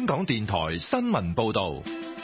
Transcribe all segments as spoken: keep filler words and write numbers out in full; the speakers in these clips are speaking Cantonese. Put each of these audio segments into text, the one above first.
港電台新聞報道。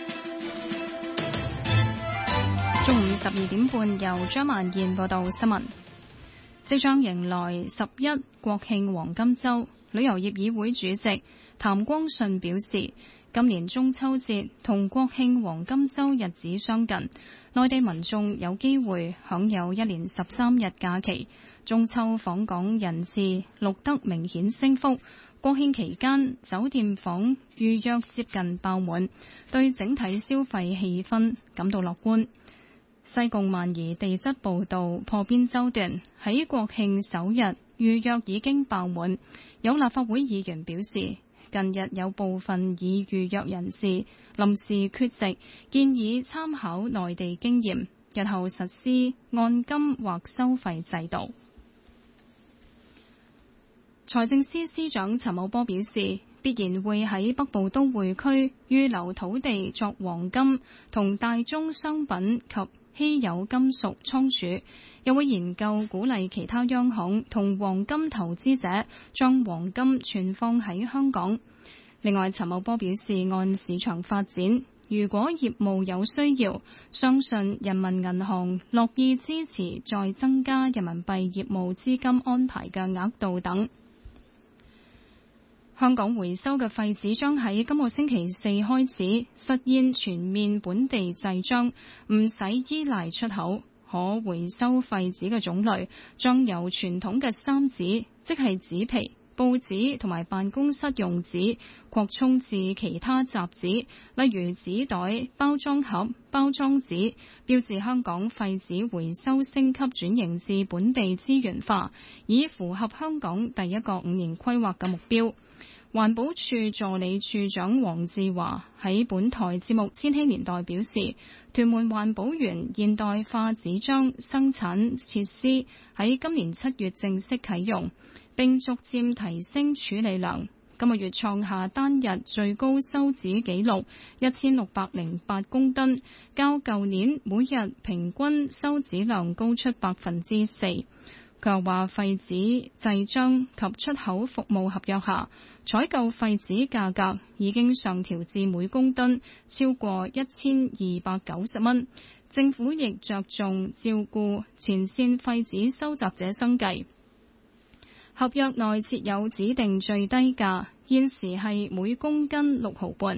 中午十二點半，由張曼燕報道新聞。即將迎來十一國慶黃金週，旅遊業議會主席譚光信表示，今年中秋節同國慶黃金週日子相近，內地民眾有機會享有一連十三日假期，中秋訪港人次錄得明顯升幅。國慶期間酒店房預約接近爆滿，對整體消費氣氛感到樂觀。西貢萬宜地質步道破邊洲段喺國慶首日預約已經爆滿，有立法會議員表示，近日有部分已預約人士臨時缺席，建議參考內地經驗，日後實施按金或收費制度。財政司司長陳茂波表示，必然會喺北部都會區預留土地作黃金同大宗商品及稀有金屬倉儲，又會研究鼓勵其他央行同黃金投資者將黃金存放喺香港。另外，陳茂波表示，按市場發展，如果業務有需要，相信人民銀行樂意支持再增加人民幣業務資金安排嘅額度等。香港回收嘅廢紙將喺今個星期四開始實現全面本地製裝，唔使依賴出口。可回收廢紙嘅種類將由傳統嘅三紙，即係紙皮、報紙同埋辦公室用紙，擴充至其他雜紙，例如紙袋、包裝盒、包裝紙，標誌香港廢紙回收升級轉型至本地資源化，以符合香港第一個五年規劃嘅目標。環保署助理處長黃志華喺本台節目《千禧年代》表示，屯門環保園現代化紙張生產設施喺今年七月正式啟用，並逐漸提升處理量。今個月創下單日最高收紙紀錄一千六百零八公噸，較舊年每日平均收紙量高出百分之四。佢又話，廢紙製漿及出口服務合約下，採購廢紙價格已經上調至每公噸超過一千二百九十蚊。政府亦着重照顧前線廢紙收集者生計，合約內設有指定最低價，現時係每公斤六毫半。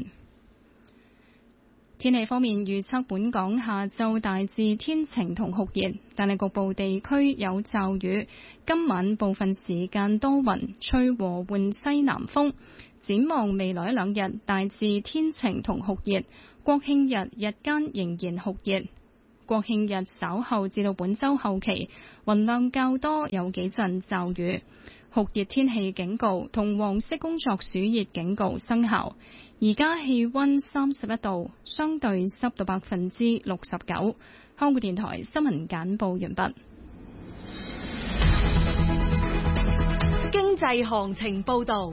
天氣方面，預測本港下晝大致天晴同酷熱，但係局部地區有驟雨。今晚部分時間多雲，吹和緩西南風。展望未來一兩日，大致天晴同酷熱。國慶日日間仍然酷熱。國慶日稍後至到本週後期，雲量較多，有幾陣驟雨。酷熱天氣警告同黃色工作暑熱警告生效。而家氣溫三十一度，相對濕度百分之六十九。香港電台新聞簡報完畢。 經濟行情報道。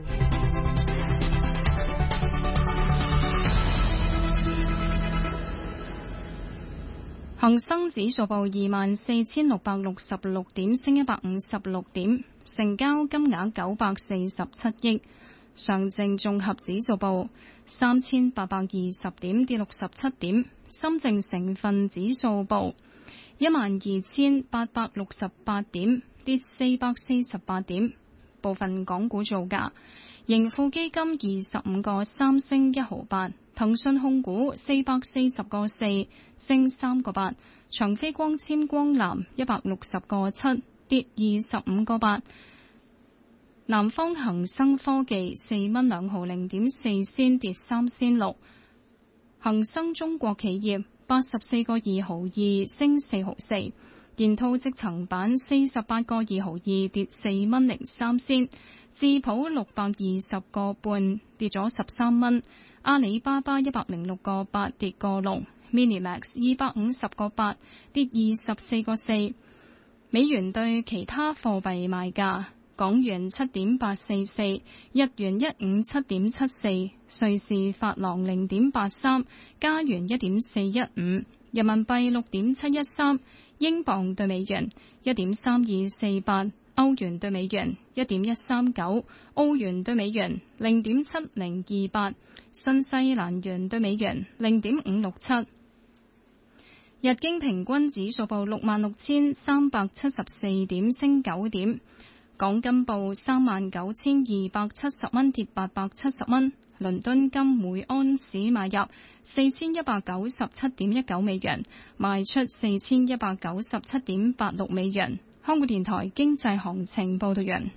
恒生指數報二萬四千六百六十六點，升一百五十六點，成交金額九百四十七億。上證綜合指數報三千八百二十點，跌六十七點。深證成分指數報一萬二千八百六十八點，跌四百四十八點。部分港股造價：盈富基金二十五個三升一毫八，騰訊控股四百四十個四升三個八，長飛光纖光纜一百六十個七跌二十五個八。南方恒生科技四蚊兩毫零點四仙跌三仙六，恒生中國企業八十四個二毫二升四毫四，建滔積層板四十八個二毫二跌四蚊零三仙，智普六百二十個半跌咗十三蚊，阿里巴巴一百零六個八跌個六 ，Minimax 二百五十個八跌二十四個四，美元對其他貨幣賣價。港元七點八四四，日元一五七點七四，瑞士法郎零點八三，加元一點四一五，人民幣六點七一三，英鎊對美元一點三二四八， 歐元對美元一點一三九，澳元對美元零點七零二八，新西蘭元對美元零點五六七。日經平均指數報六萬六千三百七十四點，升九點。港金報三萬九千二百七十蚊，跌八百七十蚊。倫敦金每安士買入四千一百九十七點一九美元，賣出四千一百九十七點八六美元。香港電台經濟行情報道完。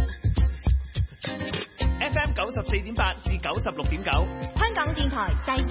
F M 九十四點八至九十六點九， 香港電台第二